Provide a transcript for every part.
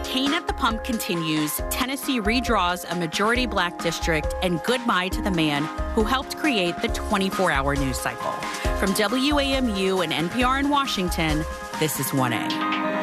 Pain at the pump continues. Tennessee redraws a majority black district, and goodbye to the man who helped create the 24-hour news cycle. From WAMU and NPR in Washington, this is 1A.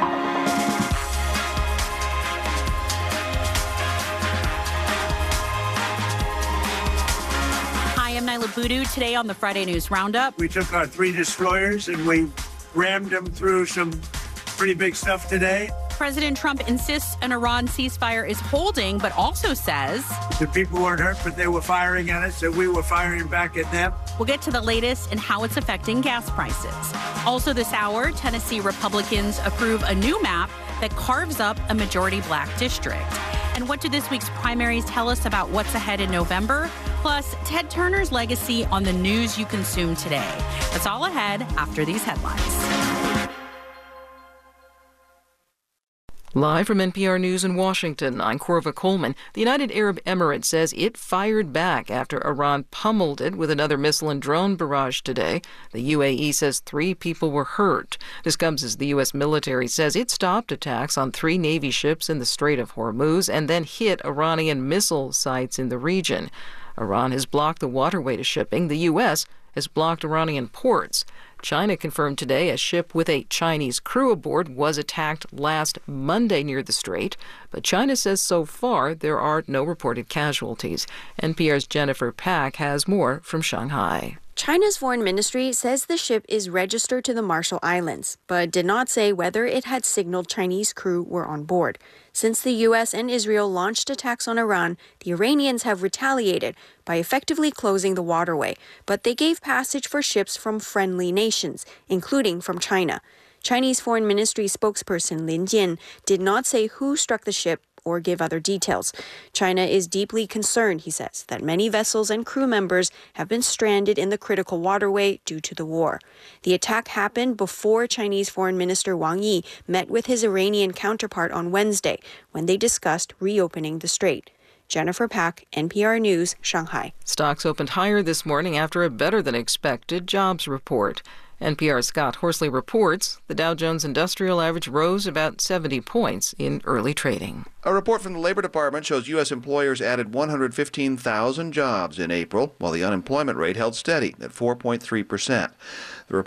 I'm Nyla Boodoo. Today on the Friday News Roundup. We took our 3 destroyers and we rammed them through some pretty big stuff today. President Trump insists an Iran ceasefire is holding, but also says the people weren't hurt, but they were firing at us, and we were firing back at them. We'll get to the latest and how it's affecting gas prices. Also this hour, Tennessee Republicans approve a new map that carves up a majority black district. And what do this week's primaries tell us about what's ahead in November? Plus, Ted Turner's legacy on the news you consume today. That's all ahead after these headlines. Live from NPR News in Washington, I'm Corva Coleman. The United Arab Emirates says it fired back after Iran pummeled it with another missile and drone barrage today. The UAE says 3 people were hurt. This comes as the U.S. military says it stopped attacks on 3 Navy ships in the Strait of Hormuz and then hit Iranian missile sites in the region. Iran has blocked the waterway to shipping. The U.S. has blocked Iranian ports. China confirmed today a ship with a Chinese crew aboard was attacked last Monday near the strait, but China says so far there are no reported casualties. NPR's Jennifer Pack has more from Shanghai. China's foreign ministry says the ship is registered to the Marshall Islands, but did not say whether it had signaled Chinese crew were on board. Since the U.S. and Israel launched attacks on Iran, the Iranians have retaliated by effectively closing the waterway, but they gave passage for ships from friendly nations, including from China. Chinese Foreign Ministry spokesperson Lin Jian did not say who struck the ship or give other details. China is deeply concerned, he says, that many vessels and crew members have been stranded in the critical waterway due to the war. The attack happened before Chinese Foreign Minister Wang Yi met with his Iranian counterpart on Wednesday when they discussed reopening the strait. Jennifer Pack, NPR News, Shanghai. Stocks opened higher this morning after a better-than-expected jobs report. NPR's Scott Horsley reports the Dow Jones Industrial Average rose about 70 points in early trading. A report from the Labor Department shows U.S. employers added 115,000 jobs in April, while the unemployment rate held steady at 4.3%. The report